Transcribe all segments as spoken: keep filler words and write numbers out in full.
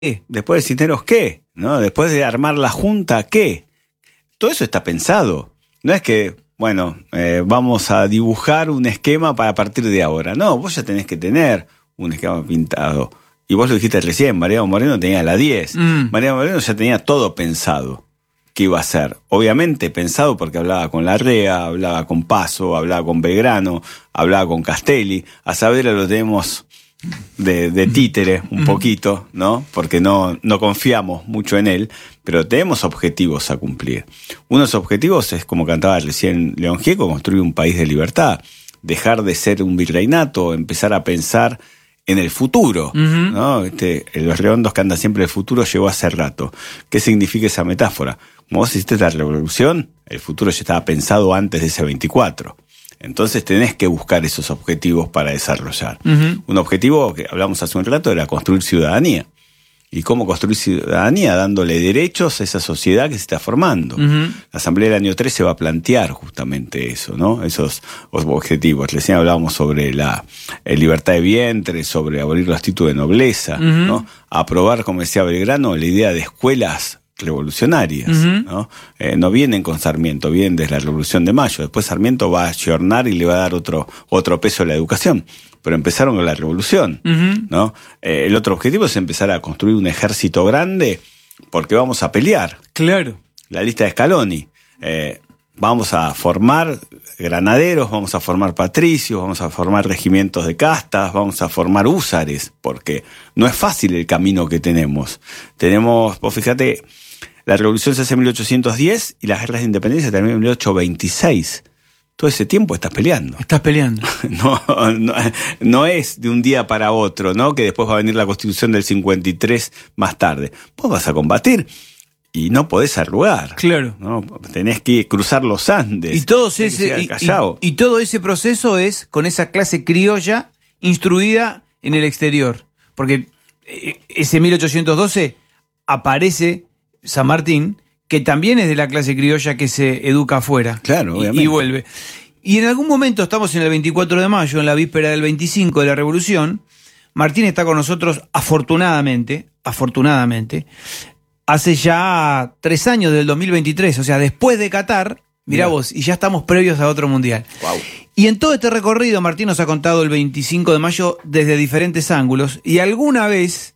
Después de Cisneros, ¿qué? ¿No? Después de armar la junta, ¿qué? Todo eso está pensado. No es que, bueno, eh, vamos a dibujar un esquema para partir de ahora. No, vos ya tenés que tener un esquema pintado. Y vos lo dijiste recién, Mariano Moreno tenía la diez. Mm. Mariano Moreno ya tenía todo pensado que iba a hacer. Obviamente pensado porque hablaba con Larrea, hablaba con Paso, hablaba con Belgrano, hablaba con Castelli. A Saavedra lo tenemos de, de títere un poquito, ¿no? Porque no, no confiamos mucho en él, pero tenemos objetivos a cumplir. Uno de esos objetivos es, como cantaba recién León Gieco, construir un país de libertad, dejar de ser un virreinato, empezar a pensar en el futuro, uh-huh. ¿no? Este, los redondos que andan siempre el futuro llegó hace rato. ¿Qué significa esa metáfora? Como vos hiciste la revolución, el futuro ya estaba pensado antes de ese veinticuatro. Entonces tenés que buscar esos objetivos para desarrollar. Uh-huh. Un objetivo que hablamos hace un rato era construir ciudadanía. ¿Y cómo construir ciudadanía? Dándole derechos a esa sociedad que se está formando. Uh-huh. La Asamblea del año tres se va a plantear justamente eso, ¿no? Esos objetivos. Recién hablábamos sobre la eh, libertad de vientre, sobre abolir los títulos de nobleza, uh-huh. ¿no? Aprobar, como decía Belgrano, la idea de escuelas revolucionarias, uh-huh. ¿no? Eh, no vienen con Sarmiento, vienen desde la Revolución de Mayo. Después Sarmiento va a ayornar y le va a dar otro, otro peso a la educación. Pero empezaron con la revolución, uh-huh. ¿no? Eh, el otro objetivo es empezar a construir un ejército grande porque vamos a pelear. Claro. La lista de Scaloni. Eh, vamos a formar granaderos, vamos a formar patricios, vamos a formar regimientos de castas, vamos a formar húsares, porque no es fácil el camino que tenemos. Tenemos, vos fíjate, la revolución se hace en mil ochocientos diez y las guerras de independencia terminan en mil ochocientos veintiséis. Todo ese tiempo estás peleando. Estás peleando. No, no, no es de un día para otro, ¿no? Que después va a venir la Constitución del cincuenta y tres más tarde. Vos vas a combatir y no podés arrugar. Claro. ¿No? Tenés que cruzar los Andes. Y, todos ese, y, y, y todo ese proceso es con esa clase criolla instruida en el exterior. Porque ese mil ochocientos doce aparece San Martín, que también es de la clase criolla que se educa afuera. Claro, obviamente. Y, y vuelve. Y en algún momento, estamos en el veinticuatro de mayo, en la víspera del veinticinco de la Revolución, Martín está con nosotros, afortunadamente, afortunadamente, hace ya tres años del dos mil veintitrés, o sea, después de Qatar, mirá Mira. vos, y ya estamos previos a otro mundial. Wow. Y en todo este recorrido, Martín nos ha contado el veinticinco de mayo desde diferentes ángulos, y alguna vez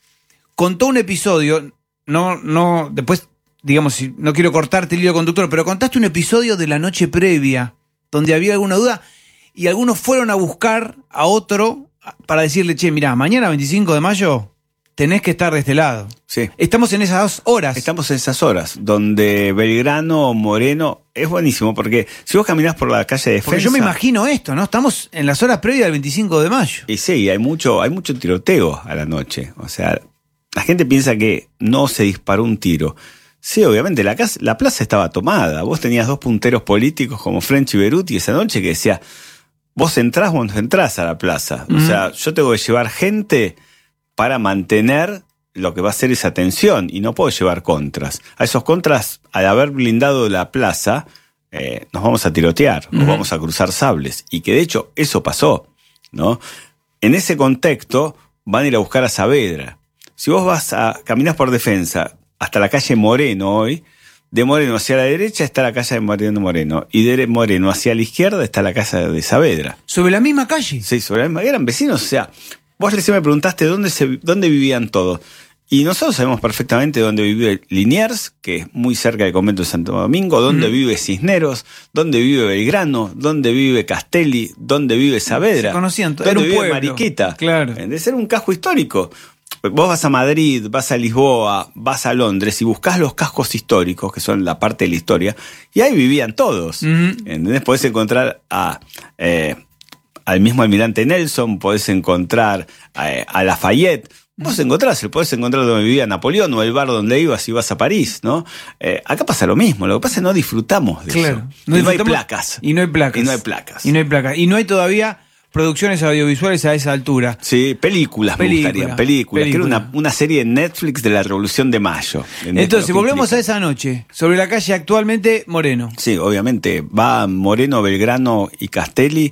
contó un episodio, no, no, después... digamos, no quiero cortarte el hilo conductor, pero contaste un episodio de la noche previa, donde había alguna duda, y algunos fueron a buscar a otro para decirle, che, mirá, mañana veinticinco de mayo tenés que estar de este lado. Sí. Estamos en esas horas. Estamos en esas horas, donde Belgrano, Moreno, es buenísimo, porque si vos caminás por la calle de Defensa... Porque yo me imagino esto, ¿no? Estamos en las horas previas del veinticinco de mayo. Y sí, hay mucho, hay mucho tiroteo a la noche. O sea, la gente piensa que no se disparó un tiro. Sí, obviamente, la, casa, la plaza estaba tomada. Vos tenías dos punteros políticos como French y Beruti esa noche que decía, vos entrás, vos no entrás a la plaza. Mm. O sea, yo tengo que llevar gente para mantener lo que va a ser esa tensión y no puedo llevar contras. A esos contras, al haber blindado la plaza, eh, nos vamos a tirotear, mm. nos vamos a cruzar sables. Y que de hecho eso pasó, ¿no? En ese contexto van a ir a buscar a Saavedra. Si vos vas a caminar por Defensa hasta la calle Moreno hoy, de Moreno hacia la derecha está la calle de Mariano Moreno, y de Moreno hacia la izquierda está la casa de Saavedra. ¿Sobre la misma calle? Sí, sobre la misma. Eran vecinos, o sea, vos recién me preguntaste dónde, se, dónde vivían todos. Y nosotros sabemos perfectamente dónde vive Liniers, que es muy cerca del convento de Santo Domingo, dónde mm. vive Cisneros, dónde vive Belgrano, dónde vive Castelli, dónde vive Saavedra, se conocían, dónde era un vive pueblo. Mariquita. Claro. De ser un casco histórico. Vos vas a Madrid, vas a Lisboa, vas a Londres y buscás los cascos históricos, que son la parte de la historia, y ahí vivían todos. Uh-huh. ¿Entendés? Podés encontrar a, eh, al mismo almirante Nelson, podés encontrar a, a Lafayette. Vos encontrás, podés encontrar donde vivía Napoleón o el bar donde ibas si vas a París, ¿no? Eh, acá pasa lo mismo, lo que pasa es que no disfrutamos de claro. eso. No, y no hay placas. Y no hay placas. Y no hay placas. Y no hay placas. Y no hay todavía producciones audiovisuales a esa altura. Sí, películas, Película, me gustaría, películas. Quiero una, una serie de Netflix de la Revolución de Mayo. Entonces, volvemos implica. a esa noche, sobre la calle actualmente Moreno. Sí, obviamente, va Moreno, Belgrano y Castelli.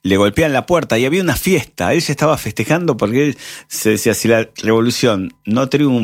le golpean la puerta y había una fiesta. Él se estaba festejando porque él se decía, si la revolución no triunfa,